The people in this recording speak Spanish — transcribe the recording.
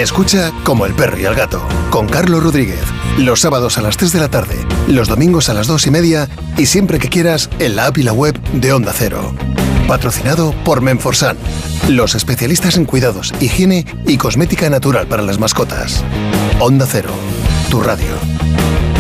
Escucha Como el perro y el gato, con Carlos Rodríguez. Los sábados a las 3 de la tarde, los domingos a las 2:30 y siempre que quieras en la app y la web de Onda Cero. Patrocinado por Menforsan, los especialistas en cuidados, higiene y cosmética natural para las mascotas. Onda Cero, tu radio.